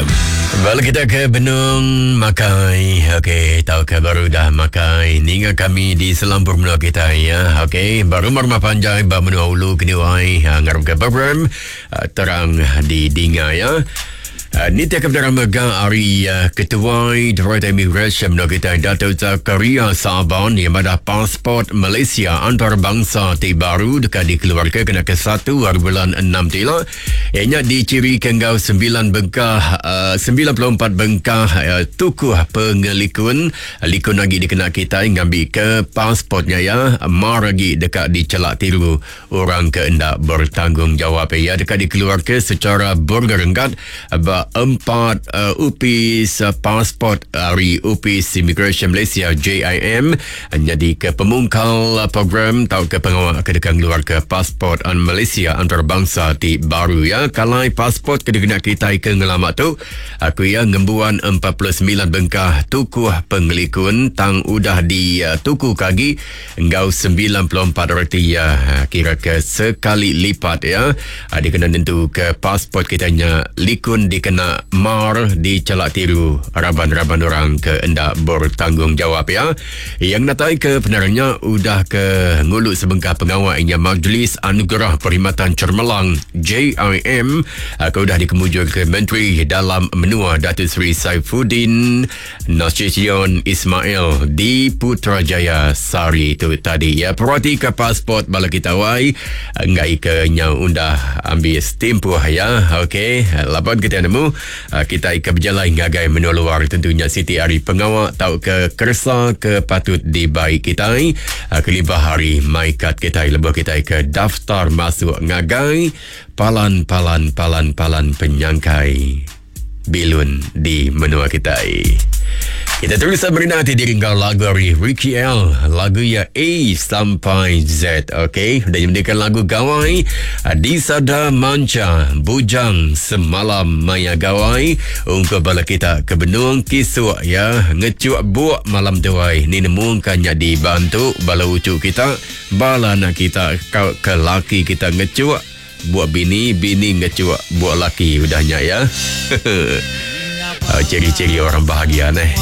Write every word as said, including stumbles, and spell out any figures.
M. Balik kita ke Benung Makai. Okey, tahu ke baru dah Makai. Ninga kami di Selampur menua kita ya. Okey, baru marmah panjang ba menua ulu kini wai ngarap ke program uh, terang di Dinga ya. Uh, ni tiap kebenaran megang hari uh, Ketua Direktur Imigresen menua kita Datuk Zakaria Saban yang ada pasport Malaysia antarabangsa terbaru dekat dikeluarkan kena ke satu hari bulan enam tila. Ianya dicirikan kau sembilan bengkah uh, sembilan puluh empat bengkah uh, tukuh pengelikun likun lagi dikena kita ngambil ke pasportnya ya mar lagi dekat dicelak tiru orang keendak bertanggungjawab ya dekat dikeluarkan secara bergerenggat uh, empat uh, upis uh, pasport dari upis Imigresen Malaysia J I M jadi ke pemungkal uh, program tau ke pengawal kedekan keluar ke pasport an Malaysia antarabangsa ti baru ya kalai pasport kedekena kita ke ngelamat tu aku ya ngembuan empat puluh sembilan bengkah tukuh pengelikun tang udah di uh, tuku kagi engkau sembilan puluh empat reti ya uh, kira ke sekali lipat ya uh, dia kena tentu ke pasport kitanya likun di kena mar di celak tiru raban-raban orang ke endak bertanggungjawab ya. Yang natai ke penarannya udah ke nguluk sebengkah pengawal inya Majlis Anugerah Perkhidmatan Cermelang J I M ke udah dikemujur ke Menteri Dalam Menua Datuk Seri Saifuddin Nasution Ismail di Putrajaya Sari itu tadi ya. Perhati ke pasport bala kita wai ngai ke nya undah ambil stempuh ya. Okey, lapan kita nemu Uh, kita ikan berjalan ngagai menua luar tentunya Siti Ari pengawal tahu ke kersa ke patut dibaik kita uh, kelibah hari maikat kita lebih kita ke daftar masuk ngagai palan palan palan palan penyangkai bilun di menua kita. Kita terus berinati diri kau lagu dari Ricky L. Lagu ya A sampai Z. Okey, dan mendengarkan lagu gawai di Sada Manca Bujang Semalam Maya Gawai untuk bala kita ke Benung Kisuk ya ngecuak buak malam tuai ni nemungkannya dibantu bala ucuk kita bala anak kita kau ke laki kita ngecuak buat bini bini ngecuak buat laki udahnya ya. Ciri-ciri orang bahagia nih.